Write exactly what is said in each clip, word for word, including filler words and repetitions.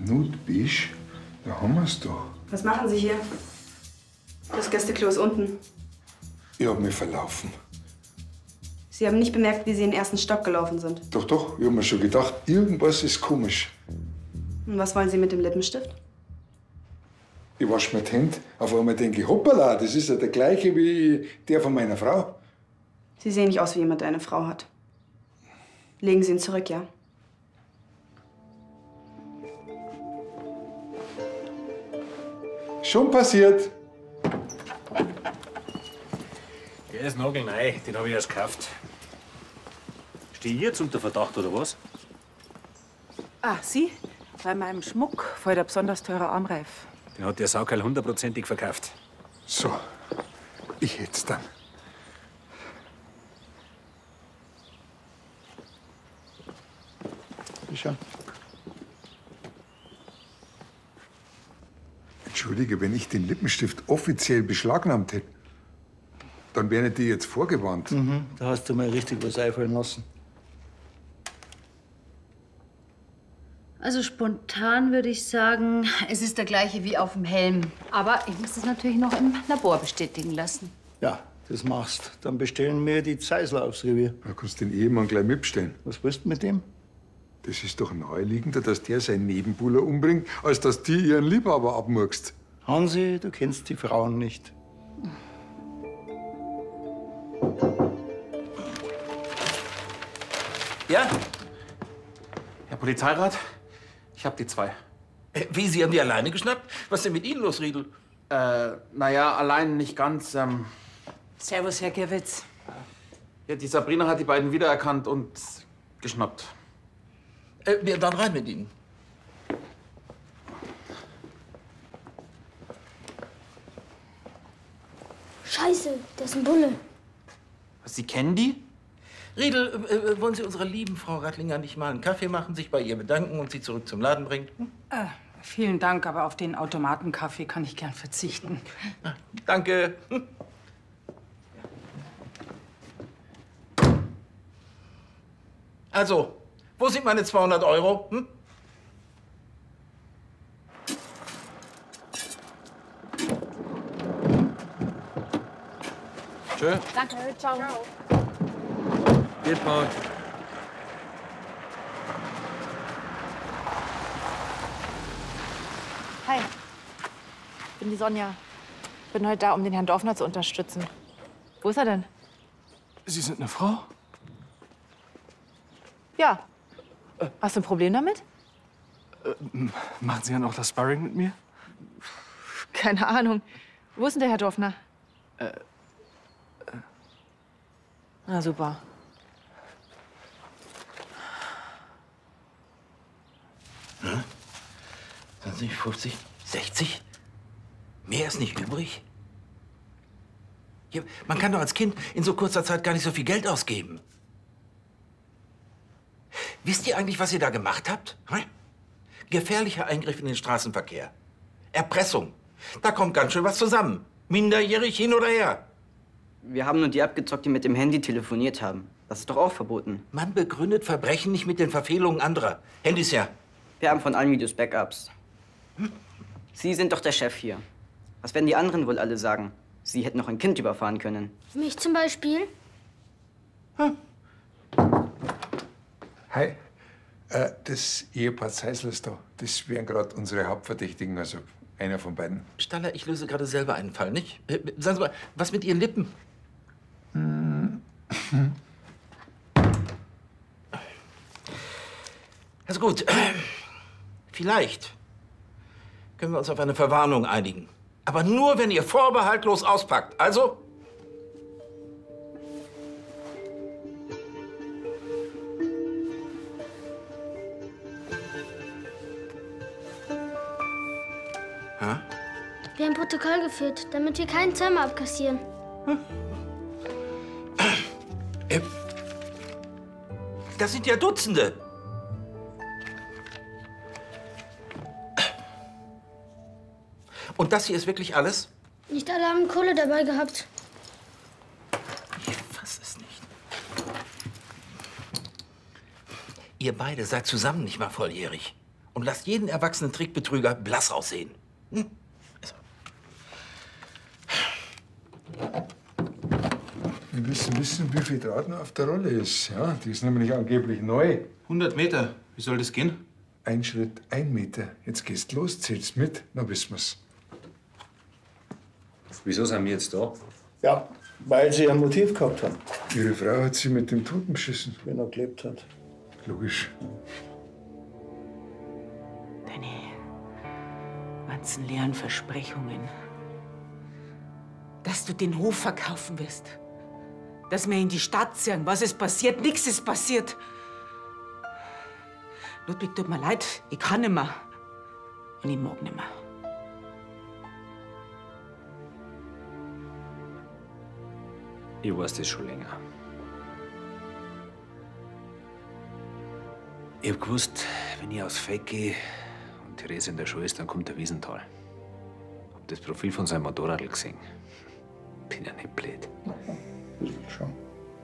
Nude Beige? Da haben wir's doch. Was machen Sie hier? Das Gästeklo ist unten. Ich hab mich verlaufen. Sie haben nicht bemerkt, wie Sie in den ersten Stock gelaufen sind. Doch, doch, ich hab mir schon gedacht, irgendwas ist komisch. Und was wollen Sie mit dem Lippenstift? Ich wasch mir die Hände, auf einmal denke ich, hoppala, das ist ja der gleiche wie der von meiner Frau. Sie sehen nicht aus wie jemand, der eine Frau hat. Legen Sie ihn zurück, ja? Schon passiert. Der ist nagelneu, den habe ich erst gekauft. Stehe ich jetzt unter Verdacht, oder was? Ah, Sie? Bei meinem Schmuck voll der besonders teure Armreif. Den hat der Saukerl hundertprozentig verkauft. So, ich hätt's dann. Sicher. Entschuldige, wenn ich den Lippenstift offiziell beschlagnahmt hätte, dann wären die jetzt vorgewarnt. Mhm, da hast du mal richtig was einfallen lassen. Also spontan würde ich sagen, es ist der gleiche wie auf dem Helm. Aber ich muss das natürlich noch im Labor bestätigen lassen. Ja, das machst. Dann bestellen wir die Zeisler aufs Revier. Da kannst du den Ehemann gleich mitbestellen. Was willst du mit dem? Das ist doch naheliegender, dass der seinen Nebenbuhler umbringt, als dass die ihren Liebhaber abmurkst. Hansi, du kennst die Frauen nicht. Ja? Herr Polizeirat, ich hab die zwei. Äh, Wie, Sie haben die alleine geschnappt? Was ist denn mit Ihnen los, Riedel? Äh, naja, allein nicht ganz. Ähm, Servus, Herr Gewitz. ja, die Sabrina hat die beiden wiedererkannt und geschnappt. Äh, ja, dann rein mit Ihnen. Scheiße, das ist ein Bulle. Sie kennen die? Riedel, äh, äh, wollen Sie unserer lieben Frau Rattlinger nicht mal einen Kaffee machen, sich bei ihr bedanken und sie zurück zum Laden bringen? Hm? Äh, vielen Dank, aber auf den Automatenkaffee kann ich gern verzichten. Ah, danke. Hm. Also, wo sind meine zweihundert Euro? Hm? Tschö. Danke, ciao. Geht mal. Hi, ich bin die Sonja. Ich bin heute da, um den Herrn Dorfner zu unterstützen. Wo ist er denn? Sie sind eine Frau? Ja. Hast du ein Problem damit? Äh, machen Sie dann auch das Sparring mit mir? Keine Ahnung. Wo ist denn der Herr Dorfner? Äh, äh. Na super. Hm? zwanzig, fünfzig, sechzig? Mehr ist nicht übrig? Hier, man kann doch als Kind in so kurzer Zeit gar nicht so viel Geld ausgeben. Wisst ihr eigentlich, was ihr da gemacht habt? Hm? Gefährlicher Eingriff in den Straßenverkehr. Erpressung. Da kommt ganz schön was zusammen. Minderjährig hin oder her. Wir haben nur die abgezockt, die mit dem Handy telefoniert haben. Das ist doch auch verboten. Man begründet Verbrechen nicht mit den Verfehlungen anderer. Handys ja. Wir haben von allen Videos Backups. Sie sind doch der Chef hier. Was werden die anderen wohl alle sagen? Sie hätten noch ein Kind überfahren können. Mich zum Beispiel? Hm. Hi, äh, das Ehepaar Zeisler ist da. Das wären gerade unsere Hauptverdächtigen, also einer von beiden. Staller, ich löse gerade selber einen Fall, nicht? Äh, sagen Sie mal, was mit Ihren Lippen? Hm. Also gut, vielleicht können wir uns auf eine Verwarnung einigen. Aber nur, wenn ihr vorbehaltlos auspackt. Also? Ha? Wir haben Protokoll geführt, damit wir keinen Zoll mehr abkassieren. Hm. Äh, das sind ja Dutzende. Und das hier ist wirklich alles? Nicht alle haben Kohle dabei gehabt. Ich fass es nicht. Ihr beide seid zusammen nicht mal volljährig. und lasst jeden erwachsenen Trickbetrüger blass aussehen. Hm? Also. Wir müssen wissen, wie viel Draht noch auf der Rolle ist. Ja, die ist nämlich angeblich neu. hundert Meter. Wie soll das gehen? Ein Schritt, ein Meter. Jetzt gehst los, zählst mit, dann wissen wir's. Wieso sind wir jetzt da? Ja, weil sie ein Motiv gehabt haben. Ihre Frau hat sie mit dem Toten beschissen. Wenn er gelebt hat. Logisch. Deine ganzen leeren Versprechungen. Dass du den Hof verkaufen wirst. Dass wir in die Stadt ziehen. Was ist passiert? Nichts ist passiert. Ludwig, tut mir leid. Ich kann nicht mehr. Und ich mag nicht mehr. Ich weiß das schon länger. Ich hab gewusst, wenn ich aufs Feld gehe und Therese in der Schule ist, dann kommt der Wiesenthal. Hab das Profil von seinem Motorrad gesehen. Bin ja nicht blöd. Das will schon.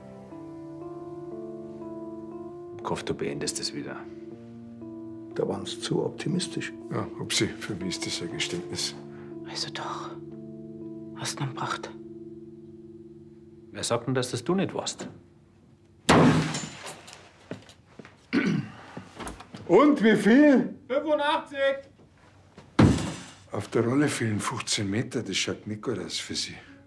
Ich hoffe, du beendest das wieder. Da waren sie zu optimistisch. Ja, ob sie, für mich ist das ein Geständnis. Also doch. Hast du ihn gebracht? Wer sagt denn, dass das du nicht warst? Und wie viel? fünfundachtzig! Auf der Rolle fehlen fünfzehn Meter. Das schaut nicht gut aus für Sie.